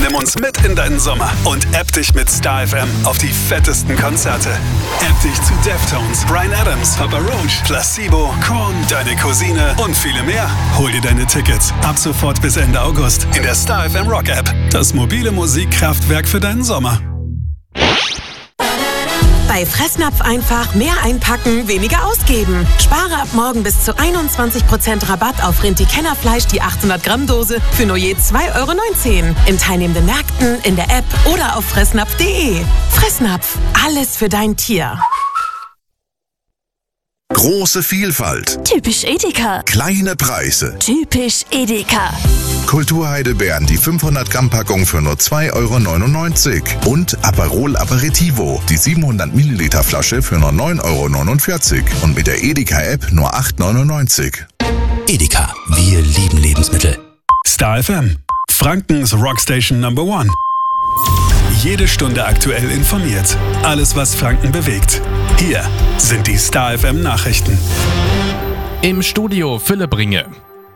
Nimm uns mit in deinen Sommer und app dich mit Star FM auf die fettesten Konzerte. App dich zu Deftones, Bryan Adams, Papa Roach, Placebo, Korn, Deine Cousine und viele mehr. Hol dir deine Tickets ab sofort bis Ende August in der Star FM Rock App. Das mobile Musikkraftwerk für deinen Sommer. Bei Fressnapf einfach mehr einpacken, weniger ausgeben. Spare ab morgen bis zu 21% Rabatt auf Rinti-Kennerfleisch, die 800 Gramm Dose für nur je 2,19 € in teilnehmenden Märkten, in der App oder auf fressnapf.de. Fressnapf, alles für dein Tier. Große Vielfalt. Typisch Edeka. Kleine Preise. Typisch Edeka. Kulturheidelbeeren, die 500 Gramm Packung für nur 2,99 € und Aperol Aperitivo, die 700 Milliliter Flasche für nur 9,49 € und mit der Edeka App nur 8,99 €. Edeka, wir lieben Lebensmittel. Star FM, Frankens Rockstation Number 1. Jede Stunde aktuell informiert. Alles, was Franken bewegt. Hier sind die Star FM Nachrichten. Im Studio Philipp Ringe.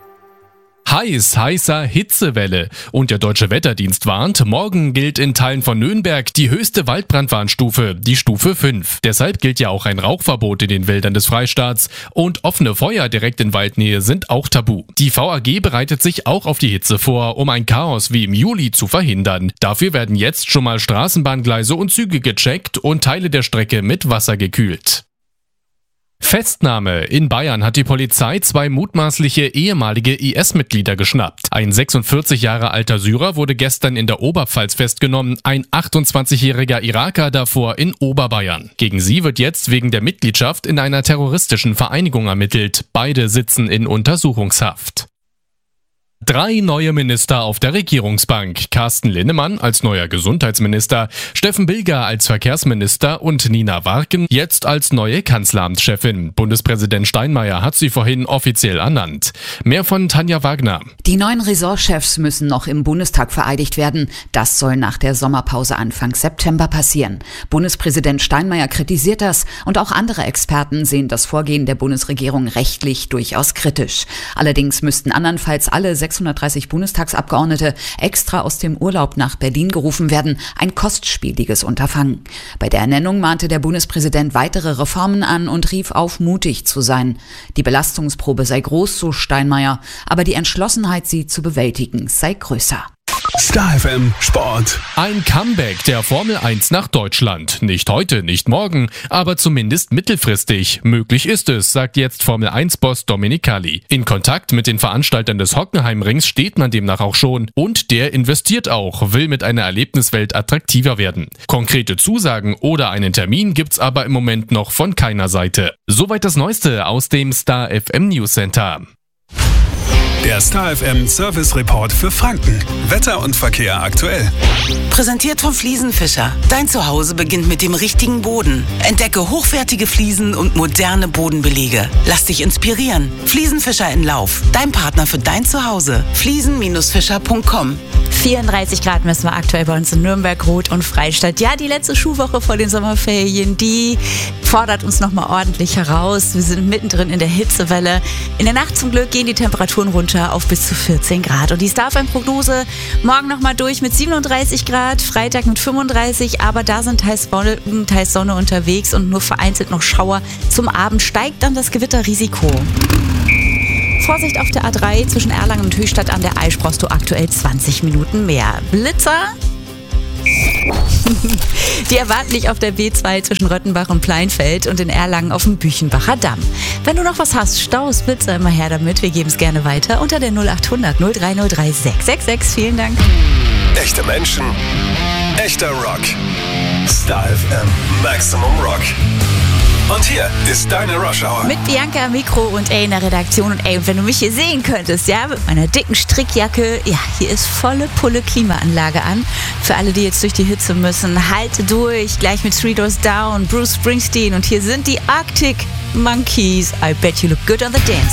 Heißer Hitzewelle. Und der Deutsche Wetterdienst warnt, morgen gilt in Teilen von Nürnberg die höchste Waldbrandwarnstufe, die Stufe 5. Deshalb gilt ja auch ein Rauchverbot in den Wäldern des Freistaats. Und offene Feuer direkt in Waldnähe sind auch tabu. Die VAG bereitet sich auch auf die Hitze vor, um ein Chaos wie im Juli zu verhindern. Dafür werden jetzt schon mal Straßenbahngleise und Züge gecheckt und Teile der Strecke mit Wasser gekühlt. Festnahme. In Bayern hat die Polizei 2 mutmaßliche ehemalige IS-Mitglieder geschnappt. Ein 46 Jahre alter Syrer wurde gestern in der Oberpfalz festgenommen, ein 28-jähriger Iraker davor in Oberbayern. Gegen sie wird jetzt wegen der Mitgliedschaft in einer terroristischen Vereinigung ermittelt. Beide sitzen in Untersuchungshaft. 3 neue Minister auf der Regierungsbank. Carsten Linnemann als neuer Gesundheitsminister, Steffen Bilger als Verkehrsminister und Nina Warken jetzt als neue Kanzleramtschefin. Bundespräsident Steinmeier hat sie vorhin offiziell ernannt. Mehr von Tanja Wagner. Die neuen Ressortchefs müssen noch im Bundestag vereidigt werden. Das soll nach der Sommerpause Anfang September passieren. Bundespräsident Steinmeier kritisiert das und auch andere Experten sehen das Vorgehen der Bundesregierung rechtlich durchaus kritisch. Allerdings müssten andernfalls alle 630 Bundestagsabgeordnete extra aus dem Urlaub nach Berlin gerufen werden. Ein kostspieliges Unterfangen. Bei der Ernennung mahnte der Bundespräsident weitere Reformen an und rief auf, mutig zu sein. Die Belastungsprobe sei groß, so Steinmeier, aber die Entschlossenheit, sie zu bewältigen, sei größer. Star FM Sport. Ein Comeback der Formel 1 nach Deutschland. Nicht heute, nicht morgen, aber zumindest mittelfristig. Möglich ist es, sagt jetzt Formel 1-Boss Dominicali. In Kontakt mit den Veranstaltern des Hockenheimrings steht man demnach auch schon. Und der investiert auch, will mit einer Erlebniswelt attraktiver werden. Konkrete Zusagen oder einen Termin gibt's aber im Moment noch von keiner Seite. Soweit das Neueste aus dem Star FM News Center. Der Star FM Service Report für Franken. Wetter und Verkehr aktuell. Präsentiert von Fliesenfischer. Dein Zuhause beginnt mit dem richtigen Boden. Entdecke hochwertige Fliesen und moderne Bodenbelege. Lass dich inspirieren. Fliesenfischer in Lauf. Dein Partner für dein Zuhause. Fliesen-fischer.com. 34 Grad messen wir aktuell bei uns in Nürnberg, Rot und Freistadt. Ja, die letzte Schulwoche vor den Sommerferien, die fordert uns nochmal ordentlich heraus. Wir sind mittendrin in der Hitzewelle. In der Nacht zum Glück gehen die Temperaturen runter auf bis zu 14 Grad. Und die Star FM-Prognose morgen nochmal durch mit 37 Grad, Freitag mit 35, aber da sind teils Sonne unterwegs und nur vereinzelt noch Schauer. Zum Abend steigt dann das Gewitterrisiko. Vorsicht auf der A3 zwischen Erlangen und Höchstadt an der Aisch brauchst du aktuell 20 Minuten mehr. Blitzer? Die erwarten dich auf der B2 zwischen Röttenbach und Pleinfeld und in Erlangen auf dem Büchenbacher Damm. Wenn du noch was hast, Staus, Blitzer, immer her damit. Wir geben es gerne weiter unter der 0800 0303 666. Vielen Dank. Echte Menschen, echter Rock. Star FM Maximum Rock. Und hier ist deine Rush Hour. Mit Bianca am Mikro und in der Redaktion. Und wenn du mich hier sehen könntest, ja, mit meiner dicken Strickjacke. Ja, hier ist volle Pulle Klimaanlage an. Für alle, die jetzt durch die Hitze müssen, halte durch. Gleich mit Three Doors Down, Bruce Springsteen. Und hier sind die Arctic Monkeys. I bet you look good on the dance.